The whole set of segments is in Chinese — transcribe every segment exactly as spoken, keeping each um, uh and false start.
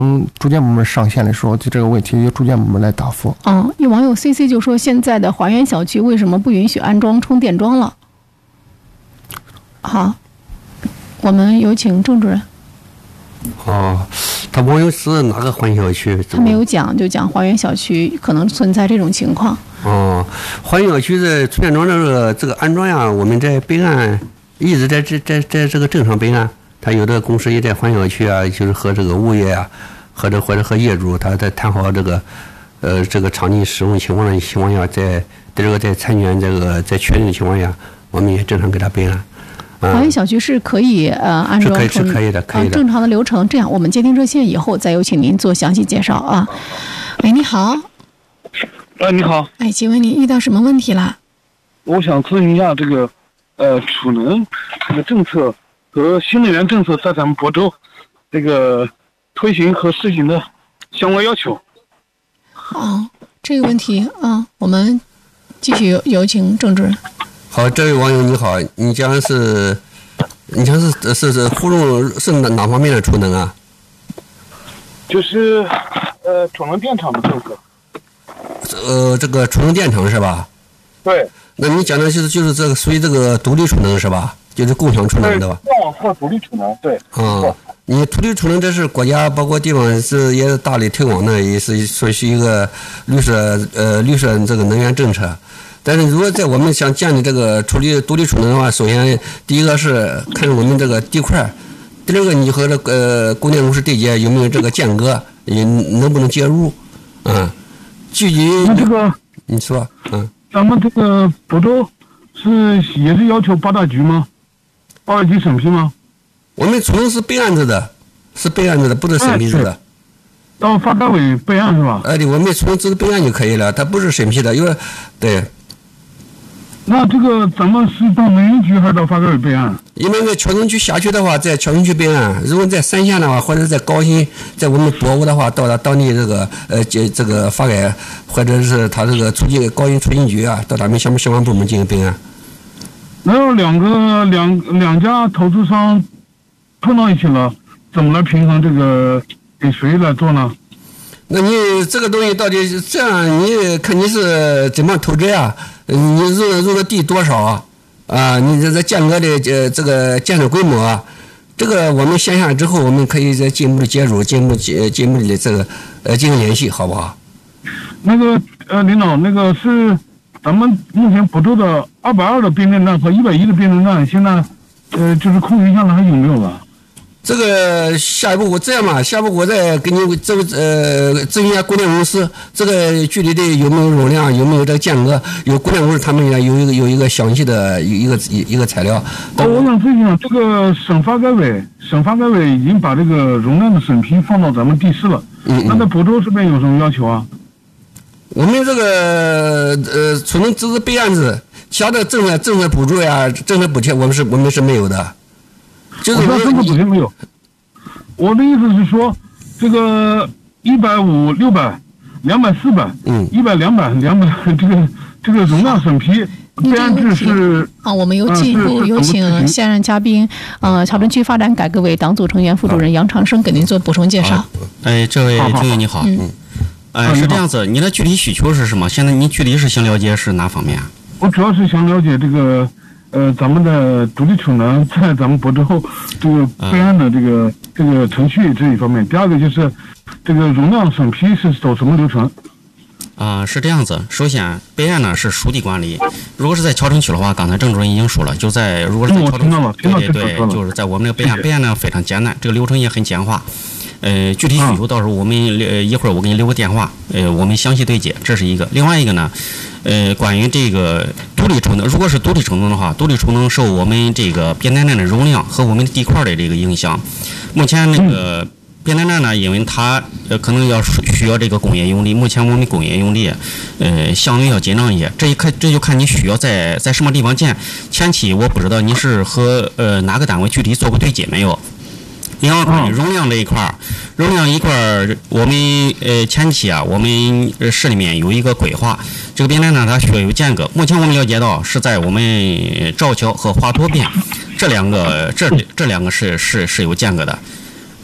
嗯，住建部门上线的时候，就这个问题由住建部门来答复。 嗯，有网友 C C 就说，现在的华园小区为什么不允许安装充电桩了？好，我们有请郑主任。 哦，他网友是哪个华园小区？ 他没有讲，就讲华园小区可能存在这种情况。 哦，华园小区的充电桩这个这个安装呀，我们在备案一直在这在在这个正常备案。他有的公司也在华园小区啊，就是和这个物业啊，或者或者和业主，他在谈好这个呃这个场地使用情况的情况下，在这个在参权这个在确定的情况下，我们也正常给他备案。 华园小区是可以呃安装， 是可以是可以的，可以的、 呃。正常的流程，这样我们接听热线以后，再有请您做详细介绍啊。喂，你好。 哎，你好。 哎，请问您遇到什么问题了？ 我想咨询一下这个呃储能这个政策和新能源政策在咱们亳州这个推行和实行的相关要求。 哦，这个问题啊，我们继续有有请郑主任。 好，这位网友你好，你讲是，你讲是是是互动是哪哪方面的储能啊？ 就是呃储能电厂的政策。 呃，这个储能电厂是吧？ 对。 那你讲的就是就是这个属于这个独立储能是吧？就是共享储能对吧？ 电网或独立储能，对。 啊、嗯，你独立储能这是国家包括地方是也是大力推广的，也是属于一个绿色呃绿色这个能源政策。但是如果在我们想建立这个处理独立储能的话，首先第一个是看我们这个地块，第二个你和这个呃供电公司对接有没有这个间隔，你能不能介入？嗯，具体那这个你说嗯， 咱们这个亳州是也是要求八大局吗？八大局审批吗？ 我们储能是备案制的，是备案制的，不是审批制的。 到发改委备案是吧？ 哎，对，我们储能只是备案就可以了，它不是审批的，因为对。 那这个咱们是到能源局还是到发改委备案？ 因为在桥城区辖区的话，在桥城区备案；如果在三线的话，或者在高新，在我们亳州的话，到达当地这个呃这这个发改，或者是他这个促进高新促进局啊，到咱们相相关部门进行备案。 然后两个两两家投资商碰到一起了，怎么来平衡这个？给谁来做呢？ 那你这个东西到底是这样？你看你是怎么投资呀？你入入的地多少啊？啊，你这这间隔的呃这个建设规模啊，这个我们线下之后，我们可以再进一步的接触，进一步进进一步的这个呃进行联系，好不好？ 那个呃，领导，那个是咱们目前亳州的二百二的变电站和一百一的变电站，现在呃就是空余下来还有没有了？ 这个下一步我这样嘛，下一步我再给你这个呃咨询一下供电公司，这个具体的有没有容量，有没有这个间隔，有供电公司他们也有一个有一个详细的一个一个材料。 哦，我想咨询啊，这个省发改委，省发改委已经把这个容量的审批放到咱们地市了。嗯, 嗯。那在亳州这边有什么要求啊？ 我们这个呃储能只是备案制，其他的政策政策补助呀、政策补贴，我们是我们是没有的。就是我政策补贴没有。我的意思是说，这个一百五、六百、两百、四百，嗯，一百、两百、两百，这个这个容量审批备案制是啊，我们有进一步有请现任嘉宾，呃，桥城区发展改革委党组成员、副主任杨长生给您做补充介绍。 哎，这位听友你好，嗯，哎，是这样子，你的具体需求是什么？现在您具体是想了解是哪方面啊？ 我主要是想了解这个。呃，咱们的独立储能在咱们亳州这个备案的这个、嗯、这个程序这一方面，第二个就是这个容量审批是走什么流程？ 啊、呃，是这样子。首先，备案呢是属地管理。如果是在桥城区的话，刚才郑主任已经说了，就在如果是在桥城区，对对对，就是在我们的备案，备案呢非常简单，这个流程也很简化。呃，具体需求到时候我们呃一会儿我给你留个电话，呃，我们详细对接，这是一个。另外一个呢。呃，关于这个独立储能，如果是独立储能的话，独立储能受我们这个变电站的容量和我们地块的这个影响。目前那个变电站呢，因为它呃可能要需要这个工业用地，目前我们工业用地呃相对要紧张一些。这一看这就看你需要在在什么地方建。前期我不知道你是和呃哪个单位具体做过对接没有。另外关于容量这一块儿，容量一块儿，我们呃前期啊，我们市里面有一个规划，这个变电站它需要有间隔。目前我们了解到是在我们赵桥和华佗边这两个，这这两个是是是有间隔的。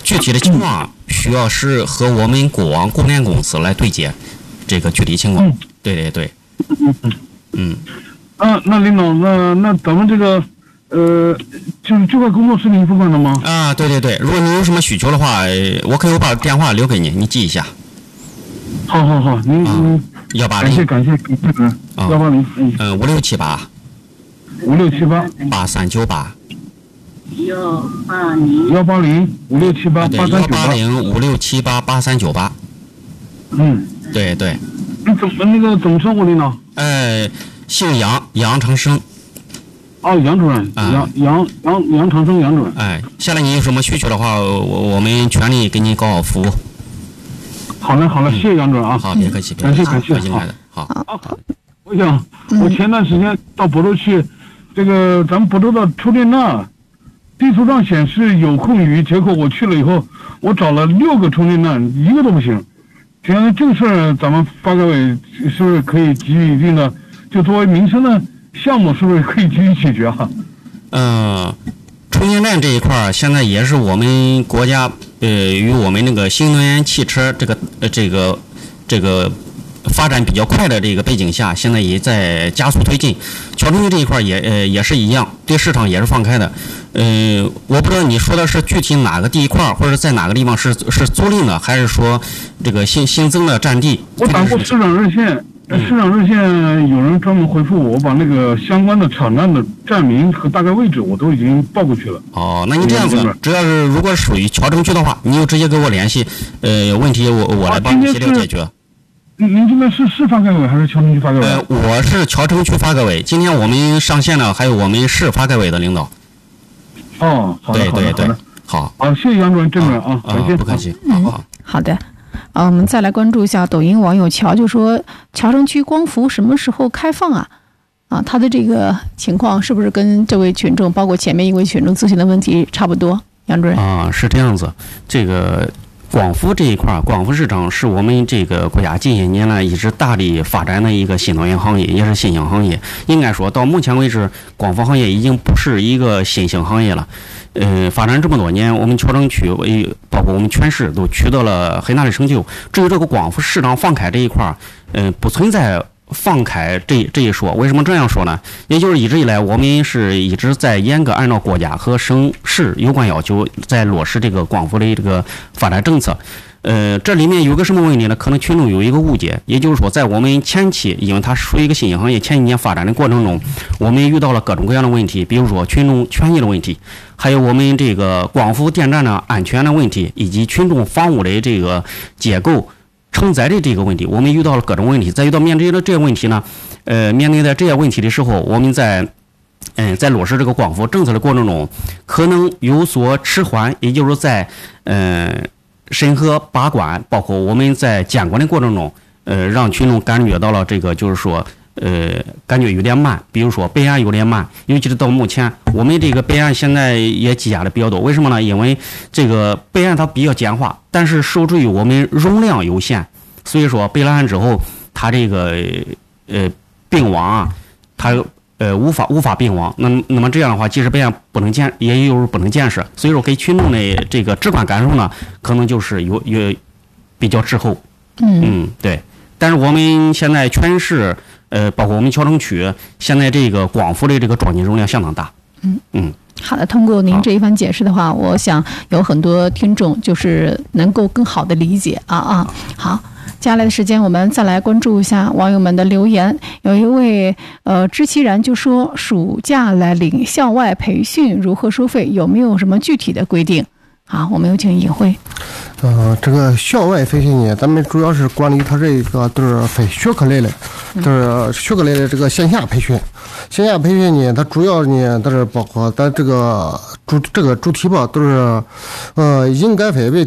具体的情况需要是和我们国网供电公司来对接这个具体情况。嗯、对对对。 嗯嗯嗯。啊，那领导，那那咱们这个。呃，就是这块工作是您负责的吗？ 啊，对对对，如果你有什么需求的话，我可以把电话留给你，你记一下。 好好好，您您幺八零， 感谢感谢感谢，幺八零，嗯嗯，五六七八， 五六七八， 八三九八， 幺八零幺八零五六七八八三九八， 幺八零五六七八八三九八。 嗯， 对对。 你怎么那个怎么称呼领导？ 呃，姓杨，杨长生。 哦，杨主任，杨杨杨杨长生杨主任。 哎，下来你有什么需求的话，我我们全力给你搞好服务。 好嘞，好嘞，谢谢杨主任啊。 好，别客气， 感谢感谢。 好的，好。 好，我想，我前段时间到亳州去，这个咱们亳州的充电站，地图上显示有空余，结果我去了以后，我找了六个充电站，一个都不行。觉得这个事儿，咱们发改委是不是可以给予一定的，就作为民生的项目，是不是可以给予解决啊？ 嗯，充电站这一块儿，现在也是我们国家呃与我们那个新能源汽车这个呃这个这个发展比较快的这个背景下，现在也在加速推进。桥中区这一块儿也呃也是一样，对市场也是放开的。呃，我不知道你说的是具体哪个地块儿，或者在哪个地方是是租赁的，还是说这个新新增的占地？ 我打过市长热线。市长热线有人专门回复我，我把那个相关的场站的站名和大概位置我都已经报过去了。 哦，那你这样子，只要是如果属于桥城区的话，你就直接跟我联系，呃，问题我我来帮你协调解决。 您您这边是市发改委还是桥城区发改委？ 呃，我是桥城区发改委，今天我们上线了，还有我们市发改委的领导。 哦，好的， 对对对， 好，好，谢谢杨主任、郑主任啊，感谢， 不客气， 嗯，好，好的。啊，我们再来关注一下抖音网友乔，就说桥城区光伏什么时候开放啊？啊，他的这个情况是不是跟这位群众，包括前面一位群众咨询的问题差不多？杨主任啊，是这样子。这个光伏这一块，光伏市场是我们这个国家近些年来一直大力发展的一个新能源行业，也是新兴行业。应该说到目前为止，光伏行业已经不是一个新兴行业了。呃，发展这么多年，我们桥城区包括我们全市都取得了很大的成就。至于这个光伏市场放开这一块，呃，不存在放开这这一说。为什么这样说呢？也就是一直以来，我们是一直在严格按照国家和省市有关要求，在落实这个光伏的这个发展政策。呃，这里面有个什么问题呢？可能群众有一个误解，也就是说，在我们前期，因为它属于一个新兴行业，前几年发展的过程中，我们遇到了各种各样的问题，比如说群众权益的问题，还有我们这个光伏电站的安全的问题，以及群众房屋的这个结构承载的这个问题，我们遇到了各种问题。在遇到面对的这些问题呢，呃，面对的这些问题的时候，我们在嗯，在落实这个光伏政策的过程中，可能有所迟缓，也就是在呃。审核把关，包括我们在监管的过程中，呃，让群众感觉到了这个，就是说，呃，感觉有点慢。比如说备案有点慢，尤其是到目前，我们这个备案现在也积压的比较多。为什么呢？因为这个备案它比较简化，但是受制于我们容量有限，所以说备了案之后，它这个呃并网啊，它。呃，无法无法并网，那那么这样的话，即使备案不能建，也有不能建设，所以说给群众的这个直观感受呢，可能就是有有比较滞后。 嗯嗯，对。但是我们现在全市，呃，包括我们桥城区，现在这个光伏的这个装机容量相当大。 嗯嗯。 好的，通过您这一番解释的话，我想有很多听众就是能够更好的理解啊啊。好。接下来的时间，我们再来关注一下网友们的留言。有一位呃知其然就说，暑假来临，校外培训如何收费？有没有什么具体的规定？好，我们有请尹辉。 呃，这个校外培训呢，咱们主要是管理它这个都是非学科类的，就是学科类的这个线下培训。线下培训呢，它主要呢，它是包括咱这个主这个主题吧，都是呃应该费为定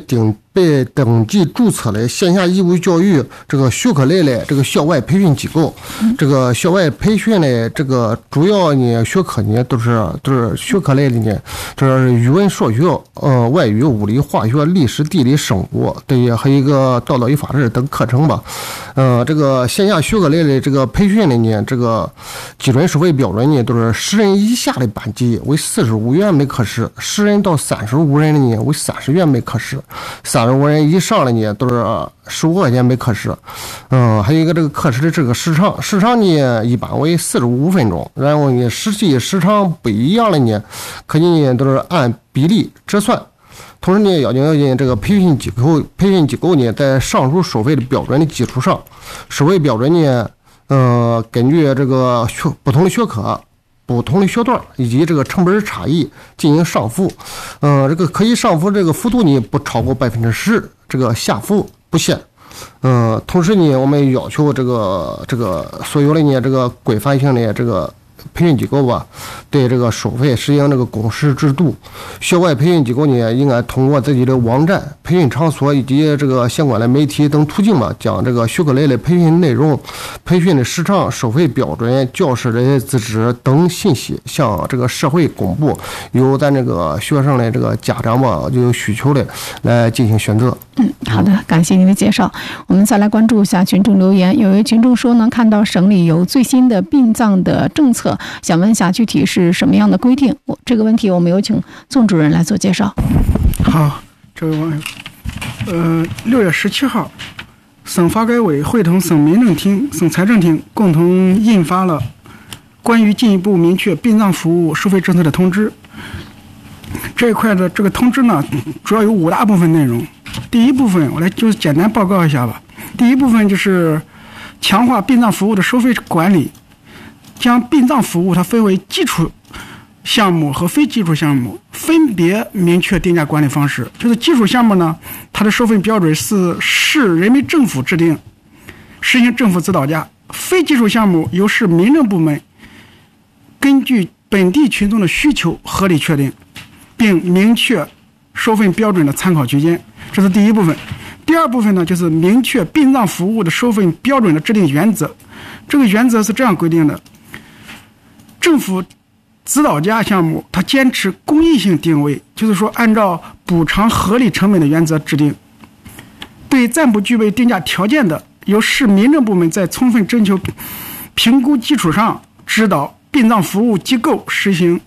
被登记注册的线下义务教育这个许可类的这个校外培训机构。这个校外培训的这个主要呢学科呢都是都是学科类的呢，这是语文、数学、呃外语、物理、化学、历史、地理、生物，对，还有一个道德与法治等课程吧。呃，这个线下学科类的这个培训的呢，这个基准收费标准呢都是十人以下的班级为四十五元每课时，十人到三十五人的呢为三十元每课时，三十五人以上的呢都是十五块钱每课时。嗯，还有一个这个课时的这个时长，时长呢一般为四十五分钟，然后呢实际时长不一样的呢，可以呢都是按比例折算。同时呢，要求要求这个培训机构培训机构呢，在上述收费的标准的基础上，收费标准呢，呃，根据这个学不同的学科、不同的学段以及这个成本差异进行上浮。呃，这个可以上浮这个幅度呢，不超过百分之十，这个下浮不限。呃，同时呢，我们要求这个这个所有的呢，这个规范性的这个培训机构吧，对这个收费实行这个公示制度。校外培训机构呢，应该通过自己的网站、培训场所以及这个相关的媒体等途径吧，将这个学科类的培训内容、培训的时长、收费标准、教师的资质等信息向这个社会公布，由咱这个学生的这个家长吧，就有需求的来进行选择。 嗯，好的，感谢您的介绍。我们再来关注一下群众留言。有位群众说呢，看到省里有最新的殡葬的政策，想问一下具体是什么样的规定？我这个问题我们有请宋主任来做介绍。 好，这位网友，呃，六月十七号，省发改委会同省民政厅、省财政厅共同印发了关于进一步明确殡葬服务收费政策的通知。这一块的这个通知呢，主要有五大部分内容。第一部分，我来就是简单报告一下吧。第一部分就是强化殡葬服务的收费管理，将殡葬服务它分为基础项目和非基础项目，分别明确定价管理方式。就是基础项目呢，它的收费标准是市人民政府制定，实行政府指导价；非基础项目由市民政部门根据本地群众的需求合理确定，并明确收费标准的参考区间。这是第一部分。第二部分呢，就是明确殡葬服务的收费标准的制定原则。这个原则是这样规定的：政府指导价项目，它坚持公益性定位，就是说按照补偿合理成本的原则制定。对暂不具备定价条件的，由市民政部门在充分征求评估基础上，指导殡葬服务机构实行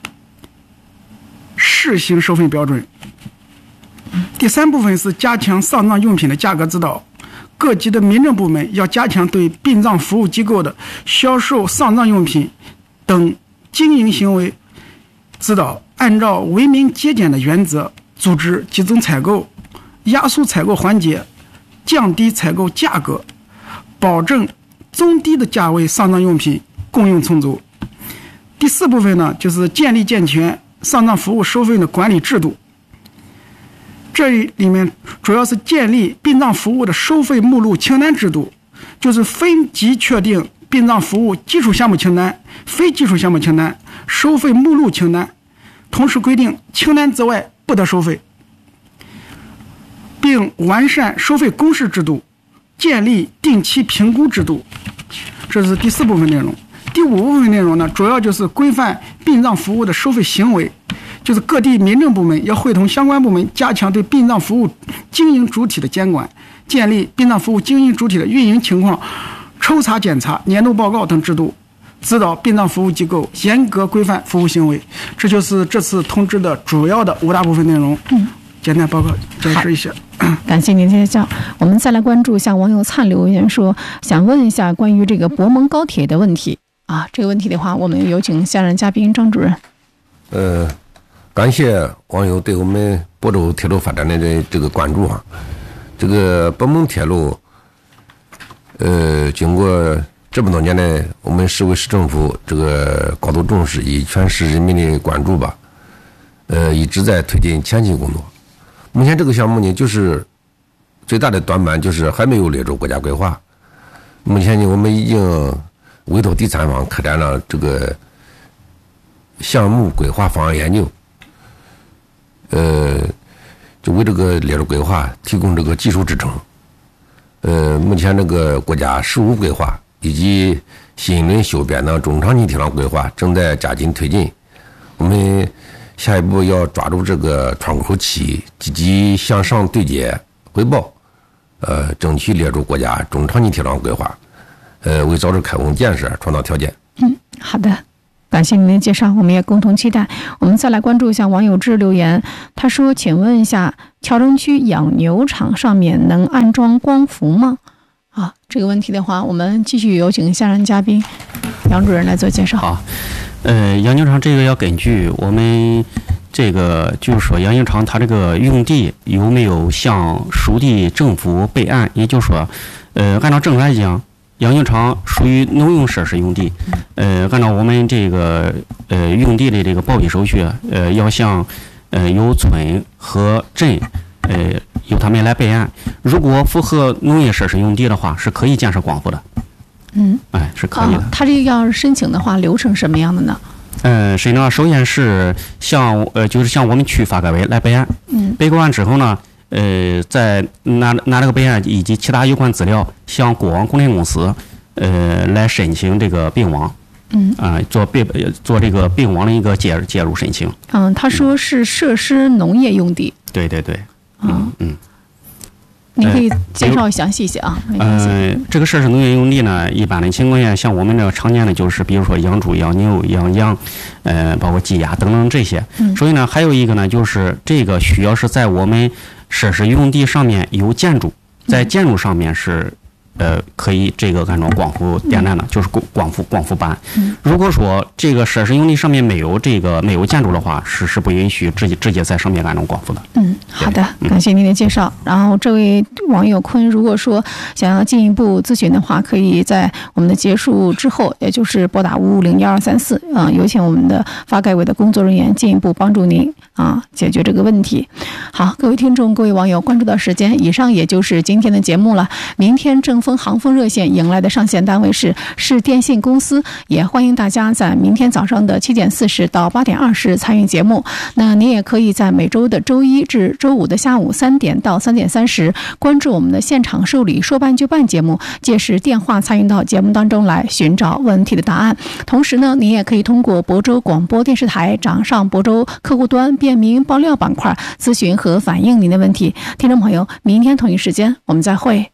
试行收费标准。第三部分是加强丧葬用品的价格指导，各级的民政部门要加强对殡葬服务机构的销售丧葬用品等经营行为指导，按照为民节俭的原则，组织集中采购，压缩采购环节，降低采购价格，保证中低的价位丧葬用品供应充足。第四部分呢，就是建立健全丧葬服务收费的管理制度。这里面主要是建立殡葬服务的收费目录清单制度，就是分级确定殡葬服务基础项目清单、非基础项目清单、收费目录清单，同时规定清单之外不得收费，并完善收费公示制度，建立定期评估制度。这是第四部分内容。第五部分内容呢，主要就是规范殡葬服务的收费行为，就是各地民政部门要会同相关部门加强对殡葬服务经营主体的监管，建立殡葬服务经营主体的运营情况抽查检查、年度报告等制度，指导殡葬服务机构严格规范服务行为。这就是这次通知的主要的五大部分内容。嗯，简单报告解释一下。 感谢您的介绍。我们再来关注一下网友灿留言说，想问一下关于这个博蒙高铁的问题啊。这个问题的话，我们有请下任嘉宾张主任。 呃。感谢网友对我们亳州铁路发展的这个关注啊！这个博蒙铁路，呃，经过这么多年来，我们市委市政府这个高度重视，以全市人民的关注吧，呃，一直在推进前期工作。目前这个项目呢，就是最大的短板就是还没有列入国家规划。目前呢，我们已经委托第三方开展了这个项目规划方案研究。呃， 就为这个列入规划提供这个技术支撑。呃，目前这个国家实务规划以及新一轮修编的中长期铁路规划正在加紧推进，我们下一步要抓住这个窗口期，积极向上对接汇报，呃，争取列入国家中长期铁路规划，呃，为早日开工建设创造条件。 嗯，好的。感谢您的介绍，我们也共同期待。我们再来关注一下网友志留言，他说：“请问一下，桥城区养牛场上面能安装光伏吗？”啊，这个问题的话，我们继续有请下任嘉宾杨主任来做介绍。 好，呃，养牛场这个要根据我们这个，就是说养牛场它这个用地有没有向属地政府备案，也就是说，呃，按照正常来讲。养牛场属于农用设施用地，呃，按照我们这个呃用地的这个报批手续，呃，要向呃由村和镇，呃由他们来备案。如果符合农业设施用地的话，是可以建设光伏的。 嗯， 哎，是可以的。 啊、他这个要申请的话，流程什么样的呢？ 呃，申请首先是向呃就是向我们区发改委来备案。嗯，备过案之后呢。呃，在拿拿这个备案以及其他有关资料，向国网供电公司，呃，来申请这个并网，嗯啊、呃，做并做这个并网的一个介介入申请。 嗯，他说是设施农业用地。 对对对，嗯嗯。 您可以介绍详细一些啊。 呃，这个设施农业用地呢，一般的情况下，像我们这个常见的就是，比如说养猪、养牛、养羊，呃，包括鸡鸭等等这些。嗯。所以呢，还有一个呢，就是这个需要是在我们设施用地上面有建筑，在建筑上面是呃可以这个安装光伏电站的，就是光伏光伏板。如果说这个设施用地上面没有这个没有建筑的话，是是不允许直接直接在上面安装光伏的。 嗯，好的，感谢您的介绍。然后这位网友坤，如果说想要进一步咨询的话，可以在我们的结束之后，也就是拨打五五零幺二三四，嗯，有请我们的发改委的工作人员进一步帮助您啊解决这个问题。好，各位听众、各位网友，关注到时间，以上也就是今天的节目了。明天正风航风热线迎来的上线单位是市电信公司，也欢迎大家在明天早上的七点四十到八点二十参与节目。那您也可以在每周的周一至周五的下午三点到三点三十关注我们的现场受理说办就办节目，届时电话参与到节目当中来寻找问题的答案。同时呢，您也可以通过亳州广播电视台掌上亳州客户端便民爆料板块咨询和反映您的问题。听众朋友，明天同一时间我们再会。